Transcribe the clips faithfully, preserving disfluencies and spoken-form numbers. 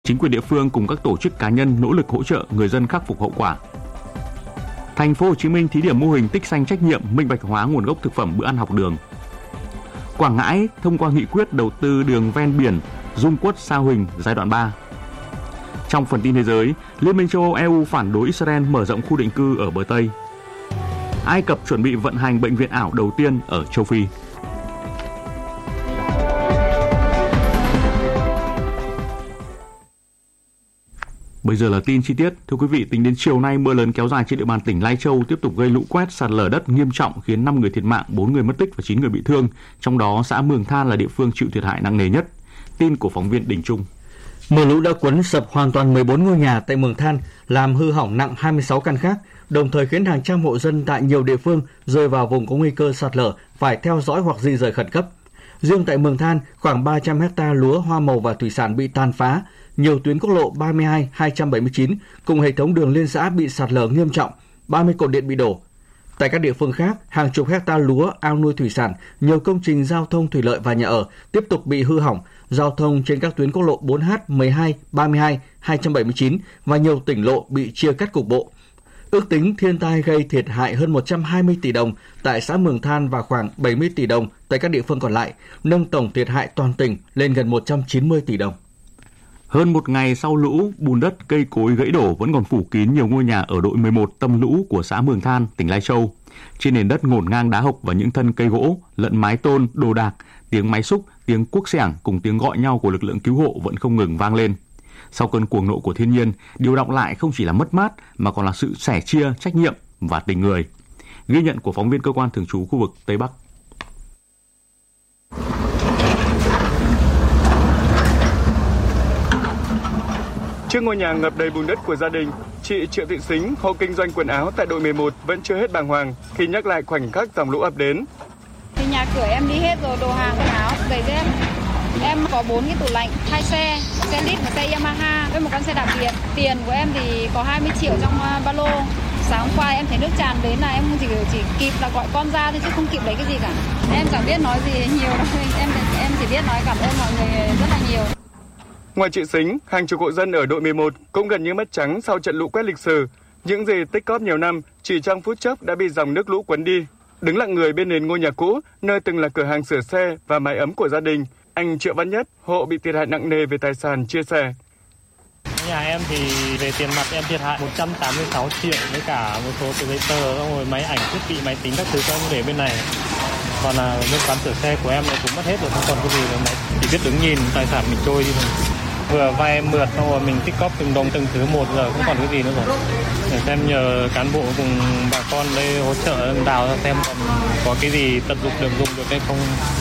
Chính quyền địa phương cùng các tổ chức cá nhân nỗ lực hỗ trợ người dân khắc phục hậu quả. Thành phố Hồ Chí Minh thí điểm mô hình tích xanh trách nhiệm, minh bạch hóa nguồn gốc thực phẩm bữa ăn học đường. Quảng Ngãi thông qua nghị quyết đầu tư đường ven biển Dung Quất Sa Huỳnh giai đoạn ba. Trong phần tin thế giới, Liên minh châu Âu E U phản đối Israel mở rộng khu định cư ở bờ Tây. Ai Cập chuẩn bị vận hành bệnh viện ảo đầu tiên ở châu Phi. Bây giờ là tin chi tiết. Thưa quý vị, tính đến chiều nay, mưa lớn kéo dài trên địa bàn tỉnh Lai Châu tiếp tục gây lũ quét, sạt lở đất nghiêm trọng khiến năm người thiệt mạng, bốn người mất tích và chín người bị thương. Trong đó, xã Mường Than là địa phương chịu thiệt hại nặng nề nhất. Tin của phóng viên Đình Trung. Mưa lũ đã cuốn sập hoàn toàn mười bốn ngôi nhà tại Mường Than, làm hư hỏng nặng hai mươi sáu căn khác, đồng thời khiến hàng trăm hộ dân tại nhiều địa phương rơi vào vùng có nguy cơ sạt lở, phải theo dõi hoặc di rời khẩn cấp. Riêng tại Mường Than, khoảng ba trăm héc ta lúa, hoa màu và thủy sản bị tàn phá, nhiều tuyến quốc lộ ba mươi hai, hai trăm bảy mươi chín cùng hệ thống đường liên xã bị sạt lở nghiêm trọng, ba mươi cột điện bị đổ. Tại các địa phương khác, hàng chục héc ta lúa, ao nuôi thủy sản, nhiều công trình giao thông thủy lợi và nhà ở tiếp tục bị hư hỏng. Giao thông trên các tuyến quốc lộ bốn H, mười hai, ba mươi hai, hai trăm bảy mươi chín và nhiều tỉnh lộ bị chia cắt cục bộ. Ước tính thiên tai gây thiệt hại hơn một trăm hai mươi tỷ đồng tại xã Mường Than và khoảng bảy mươi tỷ đồng tại các địa phương còn lại, nâng tổng thiệt hại toàn tỉnh lên gần một trăm chín mươi tỷ đồng. Hơn một ngày sau lũ, bùn đất, cây cối gãy đổ vẫn còn phủ kín nhiều ngôi nhà ở đội mười một tâm lũ của xã Mường Than, tỉnh Lai Châu. Trên nền đất ngổn ngang đá hộc và những thân cây gỗ, lẫn mái tôn, đồ đạc, tiếng máy xúc, tiếng cuốc xẻng cùng tiếng gọi nhau của lực lượng cứu hộ vẫn không ngừng vang lên. Sau cơn cuồng nộ của thiên nhiên, điều đọng lại không chỉ là mất mát mà còn là sự sẻ chia, trách nhiệm và tình người. Ghi nhận của phóng viên cơ quan thường trú khu vực Tây Bắc. Trước ngôi nhà ngập đầy bùn đất của gia đình, chị Triệu Thị Sính, hộ kinh doanh quần áo tại đội mười một vẫn chưa hết bàng hoàng khi nhắc lại khoảnh khắc dòng lũ ập đến. Thì nhà cửa em đi hết rồi, đồ hàng, quần áo, giày dép. Em có bốn cái tủ lạnh, hai xe, xe lít và xe Yamaha với một con xe đạp điện. Tiền của em thì có hai mươi triệu trong ba lô. Sáng hôm qua em thấy nước tràn đến là em chỉ chỉ kịp là gọi con ra thôi chứ không kịp lấy cái gì cả. Em chẳng biết nói gì nhiều đâu, em em chỉ biết nói cảm ơn mọi người rất là nhiều. Ngoài chị Sính, hàng chục hộ dân ở đội mười một cũng gần như mất trắng sau trận lũ quét lịch sử. Những gì tích cóp nhiều năm chỉ trong phút chốc đã bị dòng nước lũ cuốn đi. Đứng lặng người bên nền ngôi nhà cũ, nơi từng là cửa hàng sửa xe và mái ấm của gia đình, anh Triệu Văn Nhất, hộ bị thiệt hại nặng nề về tài sản, chia sẻ. Nhà em thì về tiền mặt em thiệt hại một trăm tám mươi sáu triệu với cả một số cái giấy tờ, rồi máy ảnh, thiết bị, máy tính các thứ em để bên này. Còn là bên quán sửa xe của em này cũng mất hết rồi, không còn cái gì nữa, chỉ biết đứng nhìn tài sản mình trôi đi thôi. Vừa vay mượt xong rồi mình tích cóp từng đồng từng thứ một, giờ không còn cái gì nữa rồi. Để xem nhờ cán bộ cùng bà con đây hỗ trợ đào ra xem còn có cái gì tận dụng được dùng được hay không.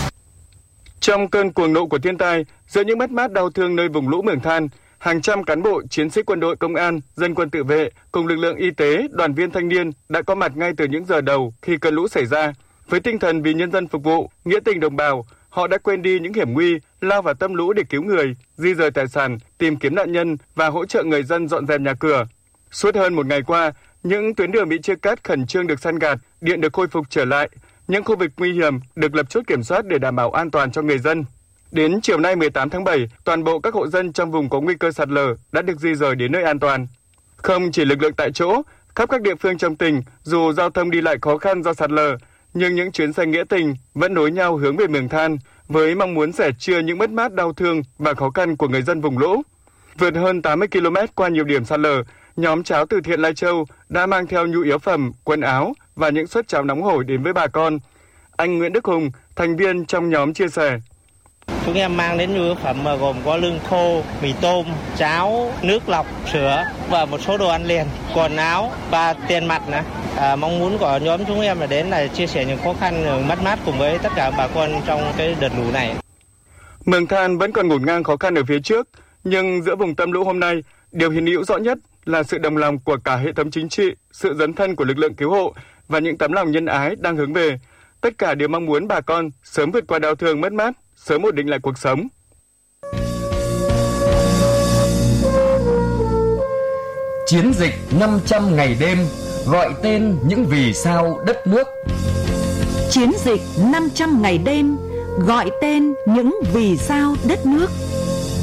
Trong cơn cuồng nộ của thiên tai, giữa những mất mát đau thương nơi vùng lũ Mường Than, hàng trăm cán bộ, chiến sĩ quân đội, công an, dân quân tự vệ cùng lực lượng y tế, đoàn viên thanh niên đã có mặt ngay từ những giờ đầu khi cơn lũ xảy ra. Với tinh thần vì nhân dân phục vụ, nghĩa tình đồng bào, họ đã quên đi những hiểm nguy, lao vào tâm lũ để cứu người, di rời tài sản, tìm kiếm nạn nhân và hỗ trợ người dân dọn dẹp nhà cửa. Suốt hơn một ngày qua, những tuyến đường bị chia cắt khẩn trương được san gạt, điện được khôi phục trở lại. Những khu vực nguy hiểm được lập chốt kiểm soát để đảm bảo an toàn cho người dân. Đến chiều nay mười tám tháng bảy, toàn bộ các hộ dân trong vùng có nguy cơ sạt lở đã được di rời đến nơi an toàn. Không chỉ lực lượng tại chỗ, khắp các địa phương trong tỉnh, dù giao thông đi lại khó khăn do sạt lở, nhưng những chuyến xe nghĩa tình vẫn nối nhau hướng về Mường Than với mong muốn sẻ chia những mất mát đau thương và khó khăn của người dân vùng lũ. Vượt hơn tám mươi ki lô mét qua nhiều điểm sạt lở, nhóm Cháo Từ Thiện Lai Châu đã mang theo nhu yếu phẩm, quần áo và những suất cháo nóng hổi đến với bà con. Anh Nguyễn Đức Hùng, thành viên trong nhóm chia sẻ. Chúng em mang đến nhu yếu phẩm mà gồm có lương khô, mì tôm, cháo, nước lọc, sữa và một số đồ ăn liền, quần áo và tiền mặt nữa. À, mong muốn của nhóm chúng em là đến là chia sẻ những khó khăn, mất mát cùng với tất cả bà con trong cái đợt lũ này. Mường Than vẫn còn ngổn ngang khó khăn ở phía trước, nhưng giữa vùng tâm lũ hôm nay, điều hiện hữu rõ nhất là sự đồng lòng của cả hệ thống chính trị, sự dấn thân của lực lượng cứu hộ và những tấm lòng nhân ái đang hướng về. Tất cả đều mong muốn bà con sớm vượt qua đau thương mất mát, sớm ổn định lại cuộc sống. Chiến dịch năm trăm ngày đêm, gọi tên những vì sao đất nước. Chiến dịch năm trăm ngày đêm, gọi tên những vì sao đất nước.